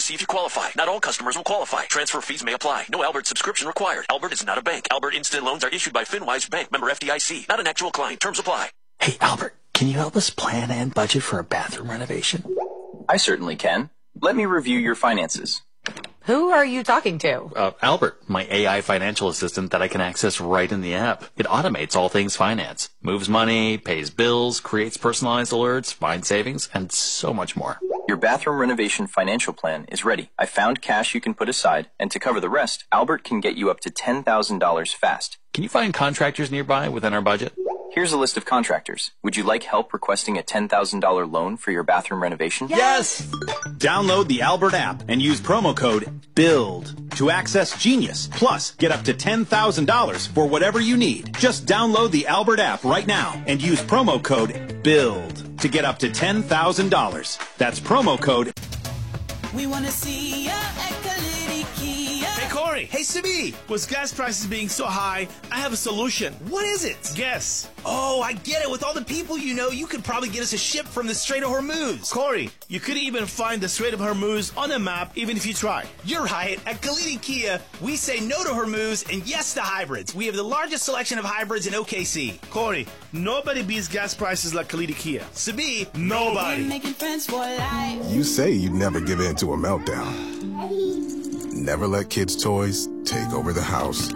see if you qualify. Not all customers will qualify. Transfer fees may apply. No Albert subscription required. Albert is not a bank. Albert Instant Loans are issued by FinWise Bank, member FDIC. Not an actual client. Terms apply. Hey, Albert, can you help us plan and budget for a bathroom renovation? I certainly can. Let me review your finances. Who are you talking to? Albert, my AI financial assistant that I can access right in the app. It automates all things finance, moves money, pays bills, creates personalized alerts, finds savings, and so much more. Your bathroom renovation financial plan is ready. I found cash you can put aside, and to cover the rest, Albert can get you up to $10,000 fast. Can you find contractors nearby within our budget? Here's a list of contractors. Would you like help requesting a $10,000 loan for your bathroom renovation? Yes! Download the Albert app and use promo code BUILD to access Genius. Plus, get up to $10,000 for whatever you need. Just download the Albert app right now and use promo code BUILD to get up to $10,000. That's promo code. We want to see ya at Kalidi Kia. Hey, Corey. Hey, Simi. With gas prices being so high, I have a solution. What is it? Guess. Oh, I get it. With all the people you know, you could probably get us a ship from the Strait of Hormuz. Corey, you could even find the Strait of Hormuz on a map even if you try. You're right. At Kalidi Kia, we say no to Hormuz and yes to hybrids. We have the largest selection of hybrids in OKC. Corey, nobody beats gas prices like Kalidi Kia. Simi, nobody. We're making friends for life. You say you'd never give in to a meltdown. Never let kids' toys take over the house.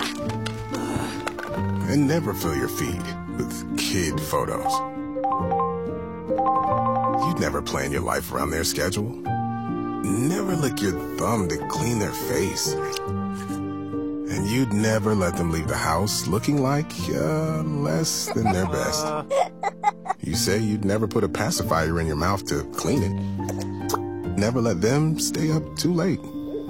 And never fill your feed with kid photos. You'd never plan your life around their schedule. Never lick your thumb to clean their face. And you'd never let them leave the house looking like less than their best. You say you'd never put a pacifier in your mouth to clean it. Never let them stay up too late.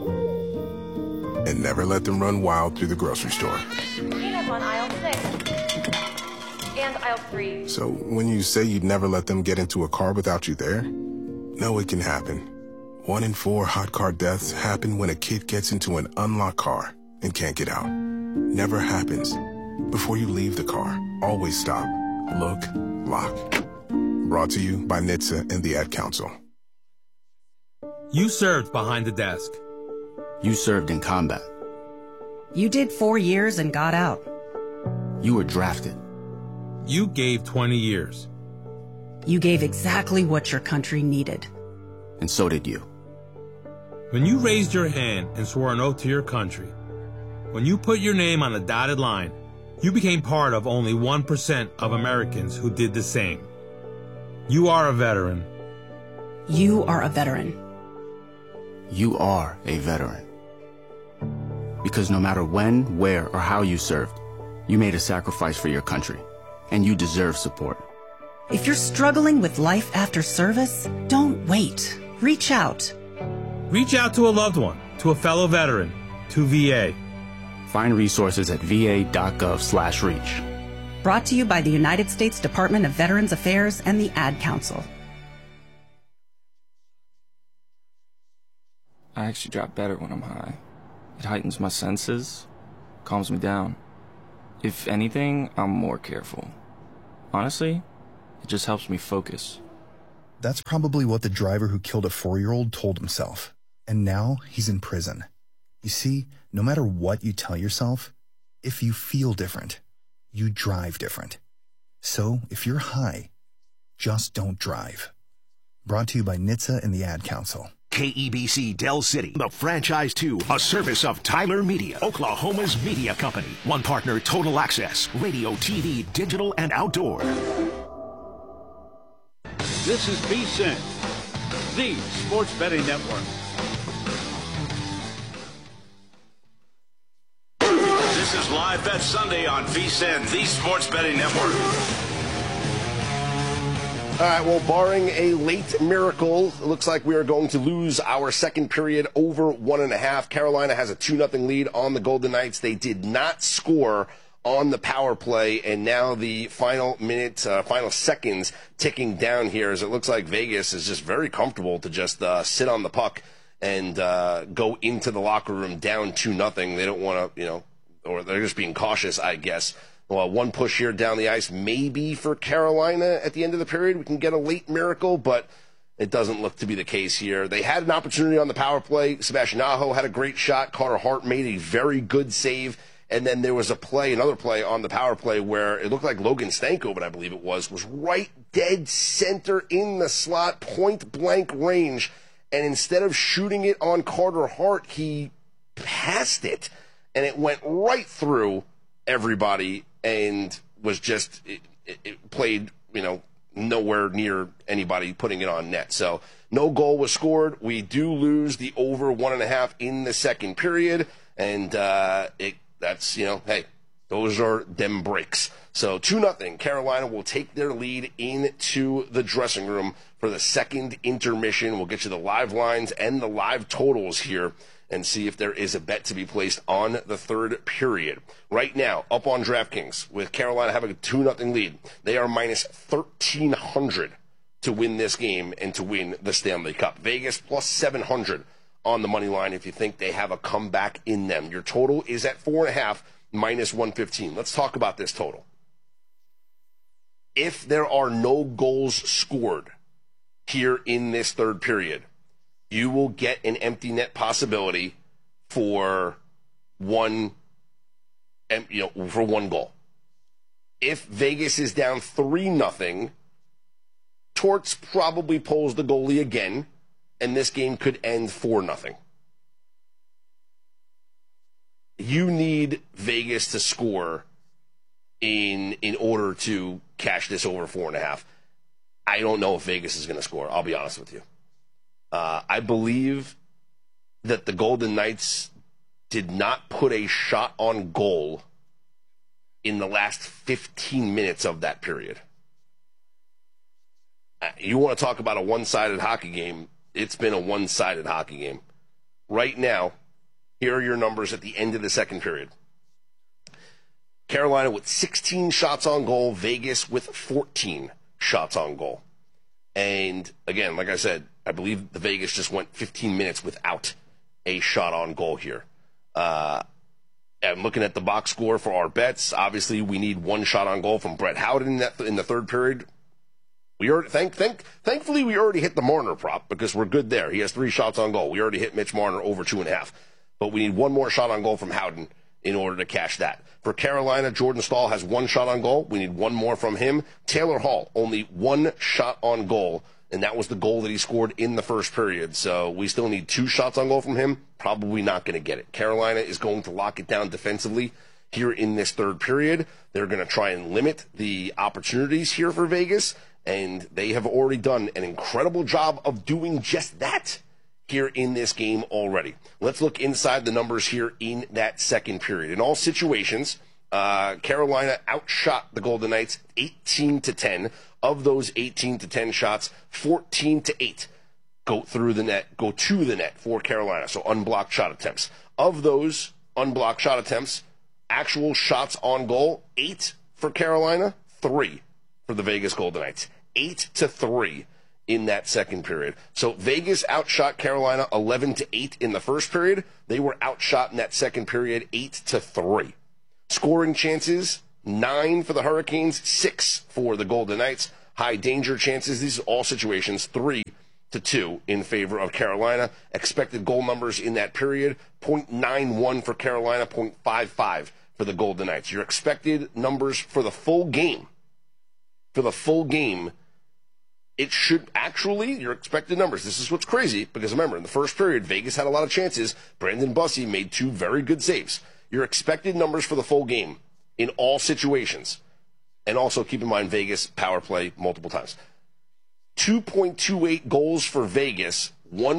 And never let them run wild through the grocery store. Peanuts on aisle 6 and aisle 3. So when you say you'd never let them get into a car without you there, no, it can happen. 1 in 4 hot car deaths happen when a kid gets into an unlocked car and can't get out. Never happens. Before you leave the car, always stop, look, lock. Brought to you by NHTSA and the Ad Council. You served behind the desk. You served in combat. You did 4 years and got out. You were drafted. You gave 20 years. You gave exactly what your country needed. And so did you. When you raised your hand and swore an oath to your country, when you put your name on a dotted line, you became part of only 1% of Americans who did the same. You are a veteran. You are a veteran. You are a veteran. Because no matter when, where, or how you served, you made a sacrifice for your country, and you deserve support. If you're struggling with life after service, don't wait. Reach out. Reach out to a loved one, to a fellow veteran, to VA. Find resources at va.gov/reach. Brought to you by the United States Department of Veterans Affairs and the Ad Council. I actually drop better when I'm high. It heightens my senses, calms me down. If anything, I'm more careful. Honestly, it just helps me focus. That's probably what the driver who killed a 4-year-old told himself. And now he's in prison. You see, no matter what you tell yourself, if you feel different, you drive different. So if you're high, just don't drive. Brought to you by NHTSA and the Ad Council. KEBC Del City, the Franchise 2, a service of Tyler Media, Oklahoma's media company. One partner, Total Access, radio, TV, digital, and outdoor. This is VSiN, the Sports Betting Network. This is Live Bet Sunday on VSiN, the Sports Betting Network. All right, well, barring a late miracle, it looks like we are going to lose our second period over 1.5. Carolina has a 2-0 lead on the Golden Knights. They did not score on the power play, and now the final minutes, final seconds ticking down here as it looks like Vegas is just very comfortable to just sit on the puck and go into the locker room down 2-0. They don't want to, or they're just being cautious, I guess. Well, one push here down the ice, maybe for Carolina at the end of the period. We can get a late miracle, but It doesn't look to be the case here. They had an opportunity on the power play. Sebastian Aho had a great shot. Carter Hart made a very good save. And then there was another play on the power play where it looked like Logan Stankoven, I believe it was right dead center in the slot, point blank range. And instead of shooting it on Carter Hart, he passed it. And it went right through everybody and was just, it played, nowhere near anybody putting it on net. So no goal was scored. We do lose the over 1.5 in the second period. And that's, hey, those are them breaks. So 2-0. Carolina will take their lead into the dressing room for the second intermission. We'll get you the live lines and the live totals here and see if there is a bet to be placed on the third period. Right now, up on DraftKings, with Carolina having a 2-0 lead, they are minus 1,300 to win this game and to win the Stanley Cup. Vegas plus 700 on the money line if you think they have a comeback in them. Your total is at 4.5, minus 115. Let's talk about this total. If there are no goals scored here in this third period, you will get an empty net possibility for one goal. If Vegas is down 3-0, Torts probably pulls the goalie again, and this game could end 4-0. You need Vegas to score in order to cash this over 4.5. I don't know if Vegas is going to score. I'll be honest with you. I believe that the Golden Knights did not put a shot on goal in the last 15 minutes of that period. You want to talk about a one-sided hockey game? It's been a one-sided hockey game. Right now, here are your numbers at the end of the second period. Carolina with 16 shots on goal, Vegas with 14 shots on goal. And again, like I said, I believe the Vegas just went 15 minutes without a shot on goal here. I'm looking at the box score for our bets. Obviously, we need one shot on goal from Brett Howden in the third period. We already thankfully we already hit the Marner prop because we're good there. He has 3 shots on goal. We already hit Mitch Marner over 2.5. But we need one more shot on goal from Howden in order to cash that. For Carolina, Jordan Staal has 1 shot on goal. We need one more from him. Taylor Hall, only 1 shot on goal, and that was the goal that he scored in the first period. So we still need 2 shots on goal from him. Probably not going to get it. Carolina is going to lock it down defensively here in this third period. They're going to try and limit the opportunities here for Vegas, and they have already done an incredible job of doing just that here in this game already. Let's look inside the numbers here in that second period. In all situations, Carolina outshot the Golden Knights 18-10. Of those 18-10 shots, 14-8 go to the net for Carolina. So unblocked shot attempts. Of those unblocked shot attempts, actual shots on goal, 8 for Carolina, 3 for the Vegas Golden Knights. 8-3 in that second period. So Vegas outshot Carolina 11-8 in the first period. They were outshot in that second period 8-3. Scoring chances, 9 for the Hurricanes, 6 for the Golden Knights. High danger chances, these are all situations, 3-2 in favor of Carolina. Expected goal numbers in that period, 0.91 for Carolina, 0.55 for the Golden Knights. Your expected numbers for the full game. It should actually, your expected numbers, this is what's crazy, because remember, in the first period, Vegas had a lot of chances. Brandon Bussey made 2 very good saves. Your expected numbers for the full game in all situations, and also keep in mind Vegas power play multiple times. 2.28 goals for Vegas,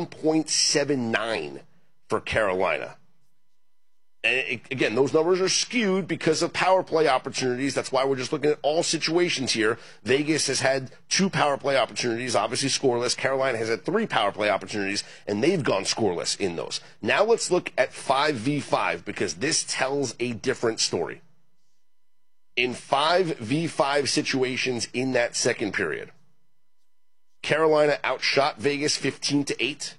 1.79 for Carolina. And again, those numbers are skewed because of power play opportunities. That's why we're just looking at all situations here. Vegas has had 2 power play opportunities, obviously scoreless. Carolina has had 3 power play opportunities, and they've gone scoreless in those. Now let's look at 5v5 because this tells a different story. In 5v5 situations in that second period, Carolina outshot Vegas 15-8.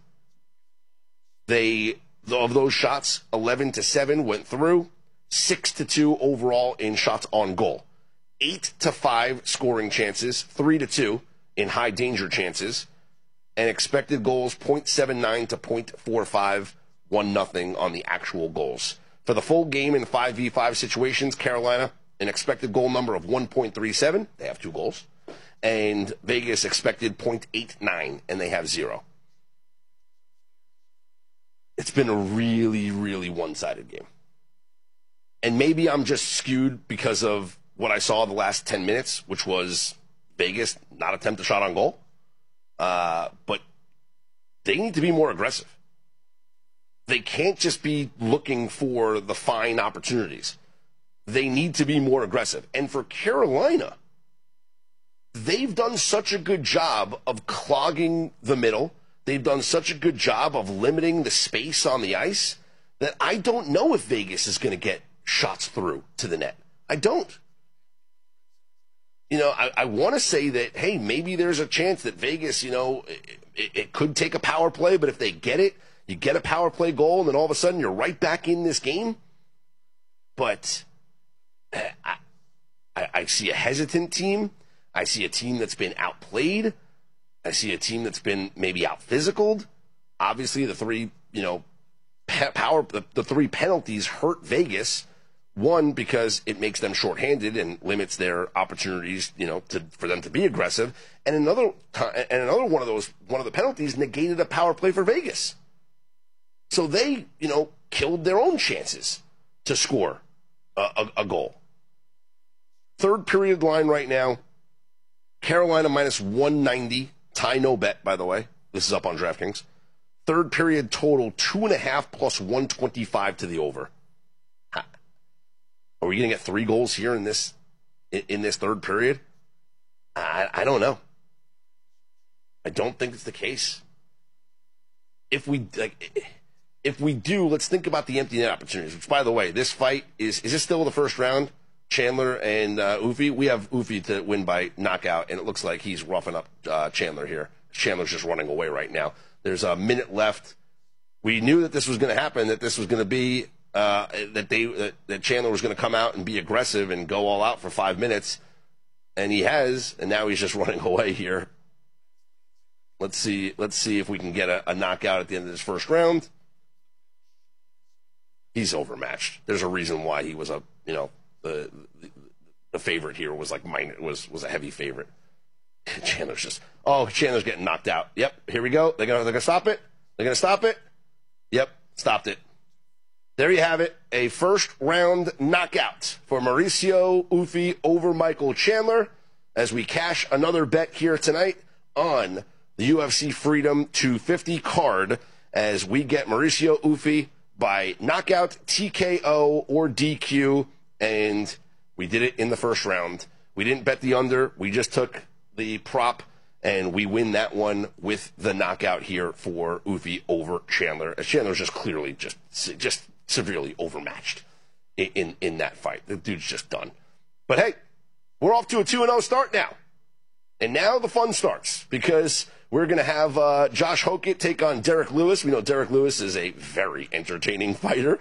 Of those shots, 11-7 went through, 6-2 overall in shots on goal, 8-5 scoring chances, 3-2 in high danger chances, and expected goals 0.79 to 0.45, 1-0 on the actual goals. For the full game in 5v5 situations, Carolina, an expected goal number of 1.37. They have 2 goals. And Vegas expected 0.89, and they have 0. It's been a really, really one-sided game. And maybe I'm just skewed because of what I saw the last 10 minutes, which was Vegas not attempt a shot on goal. But they need to be more aggressive. They can't just be looking for the fine opportunities. They need to be more aggressive. And for Carolina, they've done such a good job of clogging the middle. They've done such a good job of limiting the space on the ice that I don't know if Vegas is going to get shots through to the net. I don't. I want to say that, hey, maybe there's a chance that Vegas, it could take a power play, but if they get it, you get a power play goal, and then all of a sudden you're right back in this game. But I see a hesitant team. I see a team that's been outplayed. I see a team that's been maybe out-physicaled. Obviously, the 3, the 3 penalties hurt Vegas. One, because it makes them shorthanded and limits their opportunities, for them to be aggressive. And another one of the penalties negated a power play for Vegas. So they, killed their own chances to score a goal. Third period line right now, Carolina minus 190. Tie no bet, by the way. This is up on DraftKings. Third period total, 2.5 plus 125 to the over. Are we going to get 3 goals here in this third period? I don't know. I don't think it's the case. If we do, let's think about the empty net opportunities. Which, by the way, this fight is this still the first round? Chandler and Ufi. We have Ufi to win by knockout, and it looks like he's roughing up Chandler here. Chandler's just running away right now. There's a minute left. We knew that this was going to happen. That this was going to be. That Chandler was going to come out and be aggressive and go all out for 5 minutes, and he has, and now he's just running away here. Let's see if we can get a knockout at the end of this first round. He's overmatched. There's a reason why he was the favorite here was was a heavy favorite. Chandler's getting knocked out. Yep, here we go. They're gonna stop it. They're gonna stop it. Yep, stopped it. There you have it, a first-round knockout for Mauricio Ufi over Michael Chandler as we cash another bet here tonight on the UFC Freedom 250 card as we get Mauricio Ufi by knockout, TKO, or DQ, and we did it in the first round. We didn't bet the under. We just took the prop, and we win that one with the knockout here for Ufi over Chandler, as Chandler's just clearly just severely overmatched in that fight. The dude's just done. But hey, we're off to a 2-0 start now. And now the fun starts because we're going to have Josh Hokett take on Derek Lewis. We know Derek Lewis is a very entertaining fighter.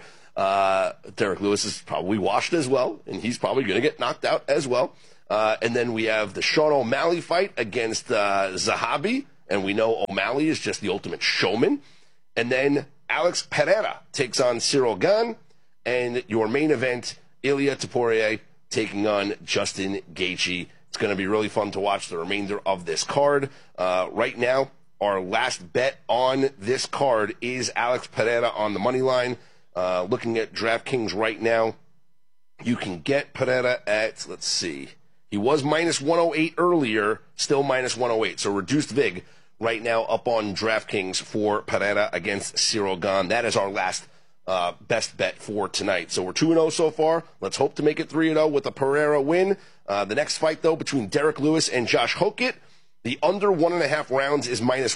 Derek Lewis is probably washed as well, and he's probably going to get knocked out as well. And then we have the Sean O'Malley fight against Zahabi, and we know O'Malley is just the ultimate showman. And then Alex Pereira takes on Cyril Gane, and your main event, Ilia Topuria taking on Justin Gaethje. It's going to be really fun to watch the remainder of this card. Right now, our last bet on this card is Alex Pereira on the money line. Looking at DraftKings right now, you can get Pereira at, let's see, he was minus 108 earlier, still minus 108, so reduced VIG. Right now up on DraftKings for Pereira against Cyril Gane. That is our last best bet for tonight. So we're 2-0 so far. Let's hope to make it 3-0 with a Pereira win. The next fight, though, between Derek Lewis and Josh Hokett, the under 1.5 rounds is minus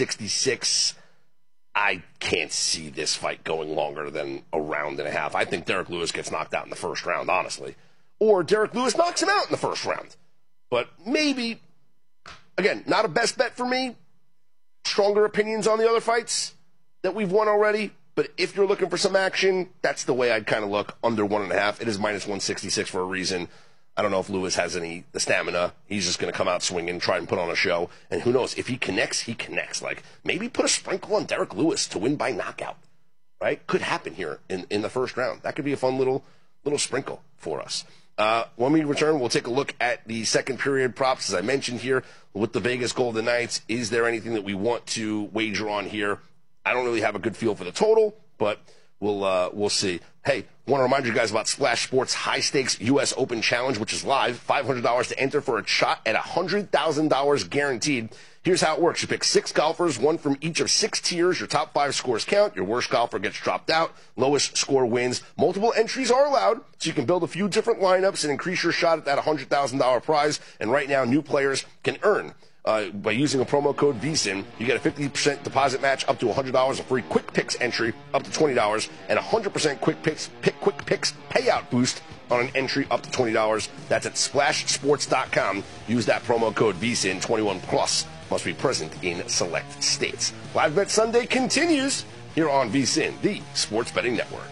166. I can't see this fight going longer than a round and a half. I think Derek Lewis gets knocked out in the first round, honestly. Or Derek Lewis knocks him out in the first round. But maybe, again, not a best bet for me. Stronger opinions on the other fights that we've won already. But if you're looking for some action, that's the way I'd kind of look. Under 1.5. It is minus 166 for a reason. I don't know if Lewis has the stamina. He's just going to come out swinging, try and put on a show. And who knows? If he connects, he connects. Like, maybe put a sprinkle on Derek Lewis to win by knockout, right? Could happen here in the first round. That could be a fun little sprinkle for us. When we return, we'll take a look at the second period props. As I mentioned here, with the Vegas Golden Knights, is there anything that we want to wager on here? I don't really have a good feel for the total, but we'll see. Hey, want to remind you guys about Splash Sports High Stakes U.S. Open Challenge, which is live. $500 to enter for a shot at $100,000 guaranteed. Here's how it works. You pick 6 golfers, one from each of 6 tiers. Your top 5 scores count. Your worst golfer gets dropped out. Lowest score wins. Multiple entries are allowed, so you can build a few different lineups and increase your shot at that $100,000 prize. And right now, new players can earn. By using a promo code VSIN, you get a 50% deposit match up to $100, a free Quick Picks entry up to $20, and 100% Quick Picks payout boost on an entry up to $20. That's at splashsports.com. Use that promo code VSIN. 21 plus. Must be present in select states. Live Bet Sunday continues here on VSIN, the Sports Betting Network.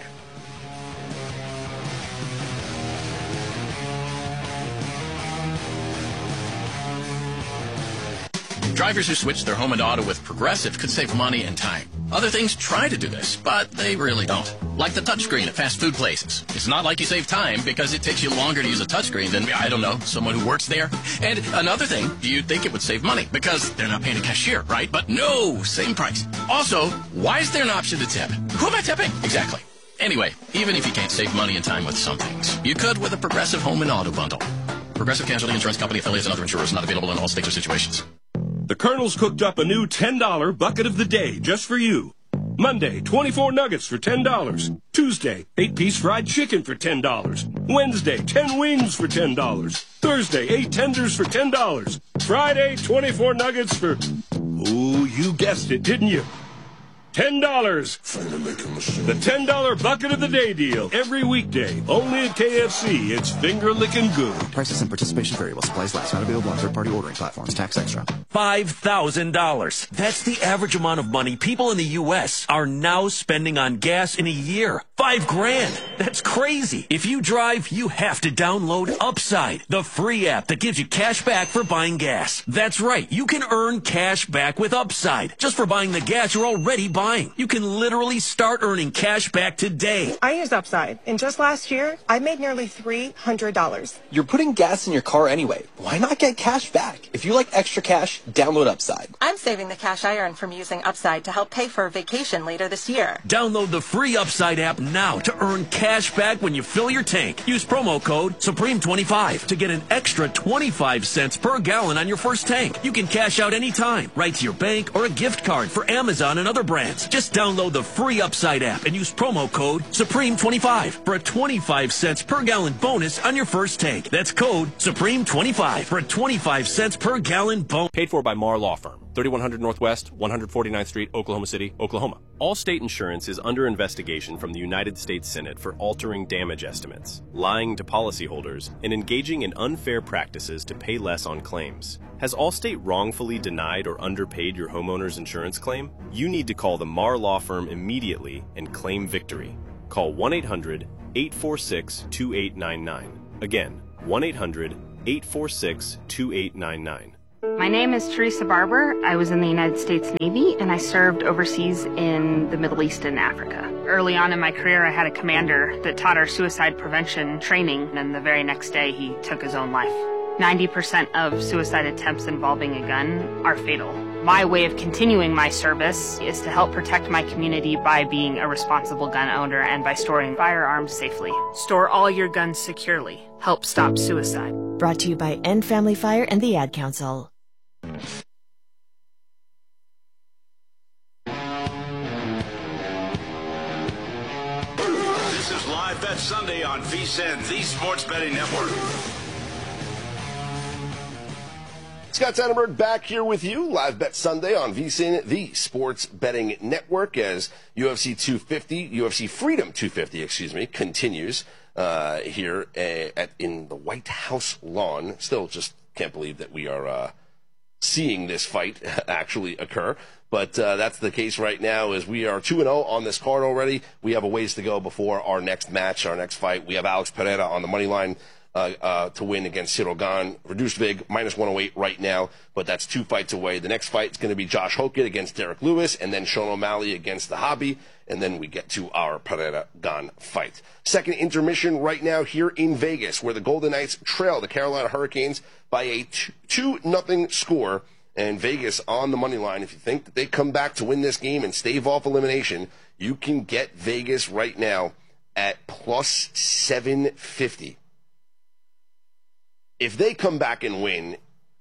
Drivers who switch their home and auto with Progressive could save money and time. Other things try to do this, but they really don't. Like the touchscreen at fast food places. It's not like you save time because it takes you longer to use a touchscreen than, I don't know, someone who works there. And another thing, you'd think it would save money because they're not paying a cashier, right? But no, same price. Also, why is there an option to tip? Who am I tipping? Exactly. Anyway, even if you can't save money and time with some things, you could with a Progressive home and auto bundle. Progressive Casualty Insurance Company, affiliates, and other insurers not available in all states or situations. The Colonel's cooked up a new $10 bucket of the day just for you. Monday, 24 nuggets for $10. Tuesday, 8-piece fried chicken for $10. Wednesday, 10 wings for $10. Thursday, 8 tenders for $10. Friday, 24 nuggets for... Oh, you guessed it, didn't you? $10. The $10 bucket of the day deal. Every weekday. Only at KFC. It's finger-licking good. Prices and participation vary while supplies last. Not available on third-party ordering platforms. Tax extra. $5,000. That's the average amount of money people in the U.S. are now spending on gas in a year. $5,000. That's crazy. If you drive, you have to download Upside, the free app that gives you cash back for buying gas. That's right. You can earn cash back with Upside just for buying the gas you're already buying. You can literally start earning cash back today. I use Upside, and just last year, I made nearly $300. You're putting gas in your car anyway. Why not get cash back? If you like extra cash, download Upside. I'm saving the cash I earn from using Upside to help pay for a vacation later this year. Download the free Upside app now to earn cash back when you fill your tank. Use promo code Supreme25 to get an extra 25 cents per gallon on your first tank. You can cash out anytime, right to your bank or a gift card for Amazon and other brands. Just download the free Upside app and use promo code Supreme25 for a 25 cents per gallon bonus on your first tank. That's code Supreme25 for a 25 cents per gallon bonus. Paid for by Marr Law Firm, 3100 Northwest, 149th Street, Oklahoma City, Oklahoma. Allstate Insurance is under investigation from the United States Senate for altering damage estimates, lying to policyholders, and engaging in unfair practices to pay less on claims. Has Allstate wrongfully denied or underpaid your homeowner's insurance claim? You need to call the Marr Law Firm immediately and claim victory. Call 1-800-846-2899. Again, 1-800-846-2899. My name is Teresa Barber. I was in the United States Navy, and I served overseas in the Middle East and Africa. Early on in my career, I had a commander that taught our suicide prevention training, and the very next day, he took his own life. 90% of suicide attempts involving a gun are fatal. My way of continuing my service is to help protect my community by being a responsible gun owner and by storing firearms safely. Store all your guns securely. Help stop suicide. Brought to you by End Family Fire and the Ad Council. This is Live Bet Sunday on VSIN, the Sports Betting Network. Scott Sonnenberg back here with you. Live Bet Sunday on VSIN, the Sports Betting Network, as UFC 250, UFC Freedom 250, continues here in the White House lawn. Still just can't believe that we are seeing this fight actually occur. But that's the case right now, as we are 2-0 on this card already. We have a ways to go before our next match, our next fight. We have Alex Pereira on the money line to win against Cyril Gane. Reduced vig, minus 108 right now, but that's 2 fights away. The next fight is going to be Josh Hokett against Derek Lewis, and then Sean O'Malley against the Hobby, and then we get to our Pereira Gane fight. Second intermission right now here in Vegas, where the Golden Knights trail the Carolina Hurricanes by a 2-0 score. And Vegas on the money line. If you think that they come back to win this game and stave off elimination, you can get Vegas right now at plus 750. If they come back and win,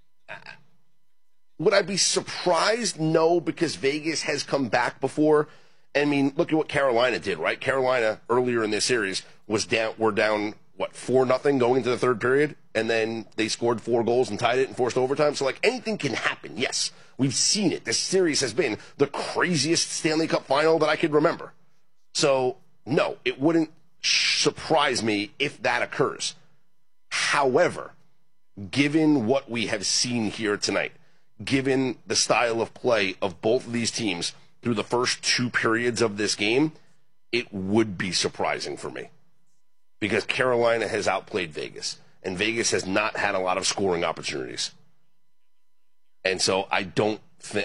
would I be surprised? No, because Vegas has come back before. I mean, look at what Carolina did, right? Carolina earlier in this series were down 4-0 going into the third period, and then they scored 4 goals and tied it and forced overtime. So, anything can happen. Yes, we've seen it. This series has been the craziest Stanley Cup final that I could remember. So, no, it wouldn't surprise me if that occurs. However, given what we have seen here tonight, given the style of play of both of these teams through the first 2 periods of this game, it would be surprising for me. Because Carolina has outplayed Vegas, and Vegas has not had a lot of scoring opportunities. And so I don't think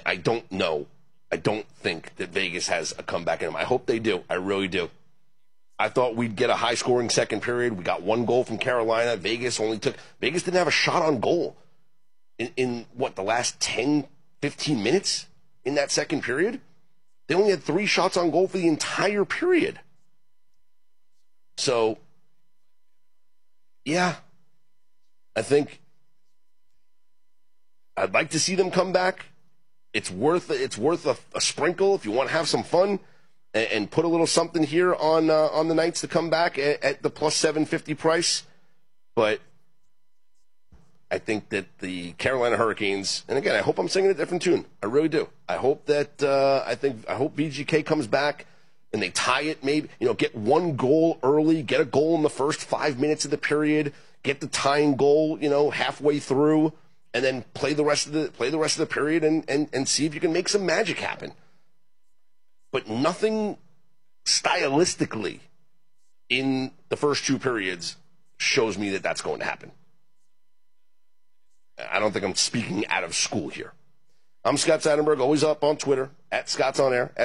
that Vegas has a comeback in them. I hope they do. I really do. I thought we'd get a high-scoring second period. We got 1 goal from Carolina. Vegas didn't have a shot on goal in the last 10, 15 minutes in that second period? They only had 3 shots on goal for the entire period. So, yeah, I think I'd like to see them come back. It's worth a sprinkle if you want to have some fun and put a little something here on the Knights to come back at the plus 750 price. But I think that the Carolina Hurricanes, and again, I hope I'm singing a different tune. I really do. I hope that I hope VGK comes back and they tie it, maybe, get 1 goal early, get a goal in the first 5 minutes of the period, get the tying goal, halfway through, and then play the rest of the period and see if you can make some magic happen. But nothing stylistically in the first 2 periods shows me that that's going to happen. I don't think I'm speaking out of school here. I'm Scott Seidenberg, always up on Twitter, at Scott's On Air,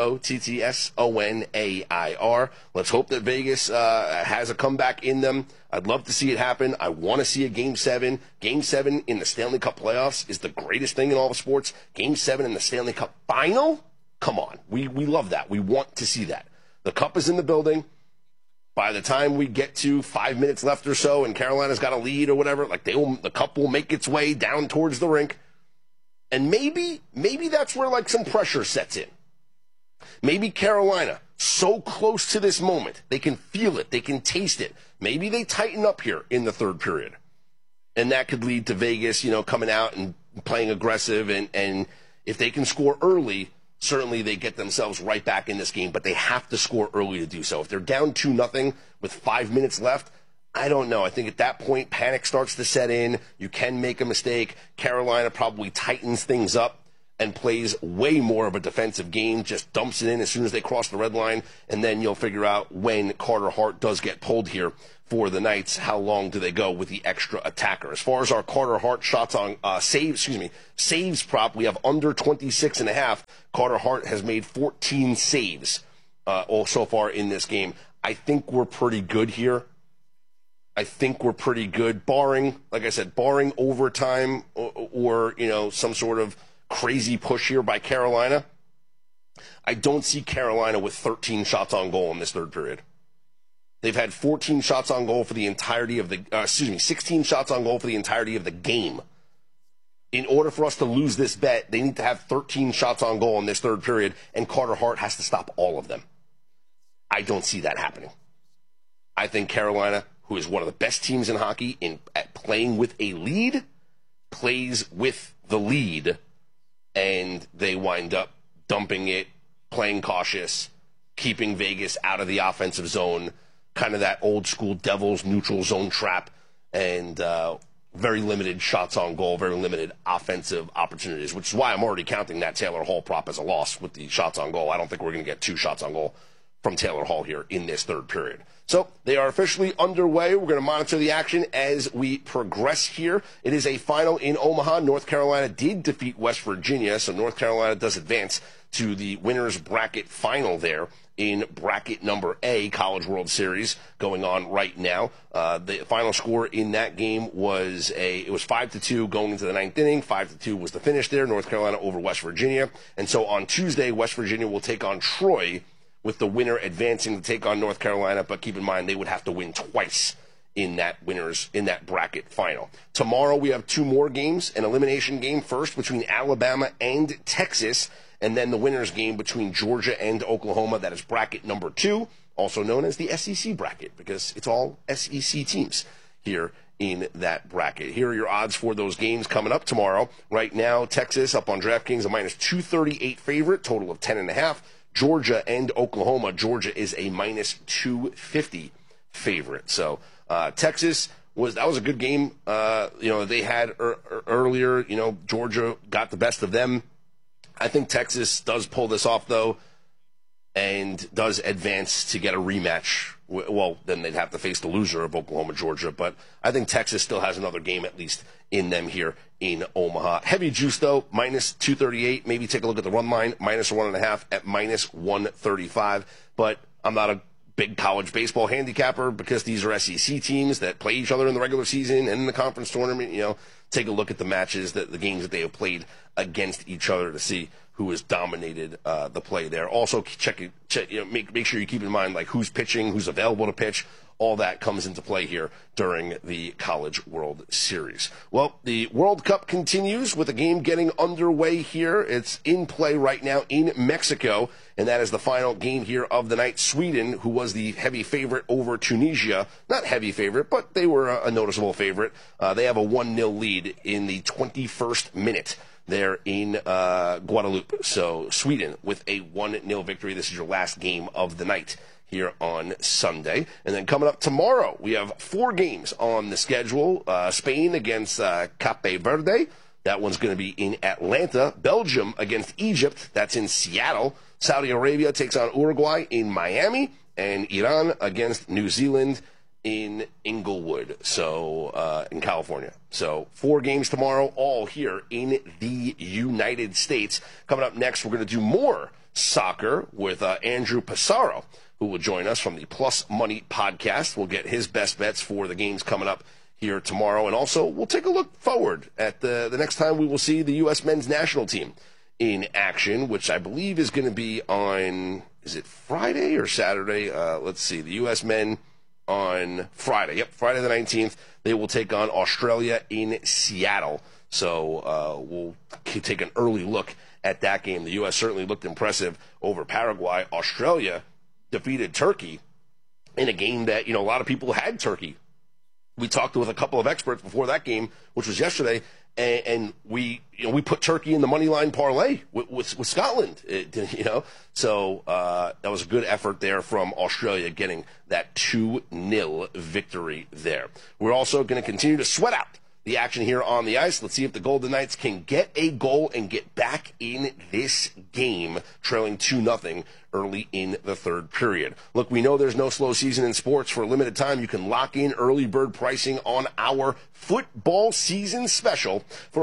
SCOTTSONAIR. Let's hope that Vegas has a comeback in them. I'd love to see it happen. I want to see a Game 7. Game 7 in the Stanley Cup playoffs is the greatest thing in all of sports. Game 7 in the Stanley Cup final? Come on. We love that. We want to see that. The cup is in the building. By the time we get to 5 minutes left or so and Carolina's got a lead or whatever, the cup will make its way down towards the rink. And maybe that's where some pressure sets in. Maybe Carolina, so close to this moment, they can feel it, they can taste it. Maybe they tighten up here in the third period. And that could lead to Vegas, coming out and playing aggressive. And if they can score early, certainly they get themselves right back in this game. But they have to score early to do so. If they're down 2-0 with 5 minutes left, I don't know. I think at that point, panic starts to set in. You can make a mistake. Carolina probably tightens things up and plays way more of a defensive game, just dumps it in as soon as they cross the red line, and then you'll figure out when Carter Hart does get pulled here for the Knights, how long do they go with the extra attacker. As far as our Carter Hart shots on saves prop, we have under 26.5. Carter Hart has made 14 saves all so far in this game. I think we're pretty good here. I think we're pretty good, barring overtime or some sort of crazy push here by Carolina. I don't see Carolina with 13 shots on goal in this third period. They've had 14 shots on goal for the entirety of 16 shots on goal for the entirety of the game. In order for us to lose this bet, they need to have 13 shots on goal in this third period, and Carter Hart has to stop all of them. I don't see that happening. I think Carolina, who is one of the best teams in hockey at playing with a lead, plays with the lead, and they wind up dumping it, playing cautious, keeping Vegas out of the offensive zone, kind of that old school Devils neutral zone trap, and very limited shots on goal, very limited offensive opportunities, which is why I'm already counting that Taylor Hall prop as a loss with the shots on goal. I don't think we're going to get 2 shots on goal from Taylor Hall here in this third period. So they are officially underway. We're going to monitor the action as we progress here. It is a final in Omaha. North Carolina did defeat West Virginia, so North Carolina does advance to the winner's bracket final there in bracket number A, College World Series, going on right now. The final score in that game was it was 5-2 going into the ninth inning. 5-2 was the finish there. North Carolina over West Virginia. And so on Tuesday, West Virginia will take on Troy, with the winner advancing to take on North Carolina, but keep in mind they would have to win twice in that bracket final. Tomorrow we have two more games, an elimination game first between Alabama and Texas, and then the winner's game between Georgia and Oklahoma. That is bracket number 2, also known as the SEC bracket, because it's all SEC teams here in that bracket. Here are your odds for those games coming up tomorrow. Right now, Texas up on DraftKings, a -238 favorite, total of 10.5. Georgia and Oklahoma. Georgia is a -250 favorite. So Texas was a good game. They had earlier. Georgia got the best of them. I think Texas does pull this off though, and does advance to get a rematch. Well, then they'd have to face the loser of Oklahoma, Georgia. But I think Texas still has another game at least in them here in Omaha. Heavy juice, though, -238. Maybe take a look at the run line, -1.5 at -135. But I'm not a big college baseball handicapper because these are SEC teams that play each other in the regular season and in the conference tournament. Take a look at the matches, the games that they have played against each other to see who has dominated the play there. Also, make sure you keep in mind who's pitching, who's available to pitch. All that comes into play here during the College World Series. Well, the World Cup continues with a game getting underway here. It's in play right now in Mexico, and that is the final game here of the night. Sweden, who was the heavy favorite over Tunisia, not heavy favorite, but they were a noticeable favorite. They have a 1-0 lead in the 21st minute there in Guadeloupe. So Sweden with a 1-0 victory. This is your last game of the night here on Sunday. And then coming up tomorrow, we have 4 games on the schedule. Spain against Cape Verde. That one's going to be in Atlanta. Belgium against Egypt. That's in Seattle. Saudi Arabia takes on Uruguay in Miami. And Iran against New Zealand in Inglewood, so in California. So 4 games tomorrow, all here in the United States. Coming up next, we're going to do more soccer with Andrew Pissarro, who will join us from the Plus Money podcast. We'll get his best bets for the games coming up here tomorrow. And also, we'll take a look forward at the next time we will see the U.S. men's national team in action, which I believe is going to be on, is it Friday or Saturday? Let's see, the U.S. men on Friday. Yep, Friday the 19th. They will take on Australia in Seattle. So we'll take an early look at that game. The U.S. certainly looked impressive over Paraguay. Australia defeated Turkey in a game that, a lot of people had Turkey. We talked with a couple of experts before that game, which was yesterday, and we put Turkey in the money line parlay with Scotland, So that was a good effort there from Australia getting that 2-0 victory there. We're also going to continue to sweat out the action here on the ice. Let's see if the Golden Knights can get a goal and get back in this game, trailing 2-0 early in the third period. Look, we know there's no slow season in sports. For a limited time, you can lock in early bird pricing on our football season special for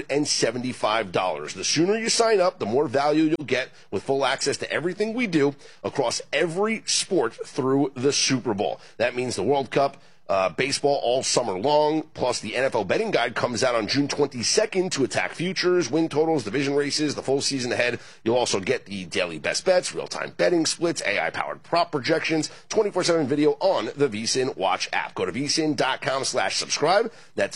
$175. The sooner you sign up, the more value you'll get with full access to everything we do across every sport through the Super Bowl. That means the World Cup, baseball all summer long, plus the NFL betting guide comes out on June 22nd to attack futures, win totals, division races, the full season ahead. You'll also get the daily best bets, real-time betting splits, AI-powered prop projections, 24/7 video on the VSiN Watch app. Go to vsin.com/subscribe. That's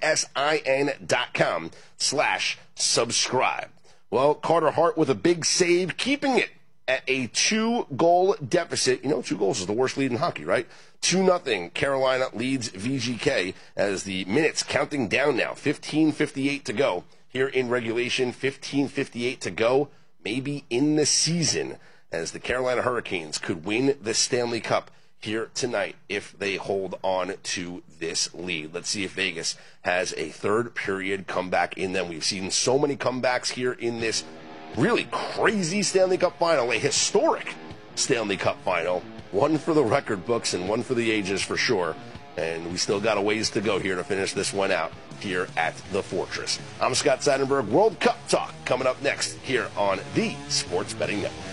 VSIN.com/subscribe. Well, Carter Hart with a big save, keeping it at a 2-goal deficit. 2 goals is the worst lead in hockey, right? 2-0. Carolina leads VGK as the minutes counting down now. 15:58 to go here in regulation. 15:58 to go, maybe in the season, as the Carolina Hurricanes could win the Stanley Cup here tonight if they hold on to this lead. Let's see if Vegas has a third period comeback in them. We've seen so many comebacks here in this really crazy Stanley Cup final, a historic Stanley Cup final. One for the record books and one for the ages for sure. And we still got a ways to go here to finish this one out here at the Fortress. I'm Scott Seidenberg. World Cup talk coming up next here on the Sports Betting Network.